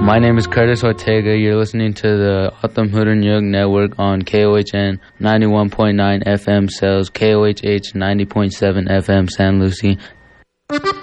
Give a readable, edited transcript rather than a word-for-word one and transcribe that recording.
My name is Curtis Ortega. You're listening to the Autumn Hudun Network on KOHN 91.9 FM Cells, KOHH 90.7 FM San Lucie.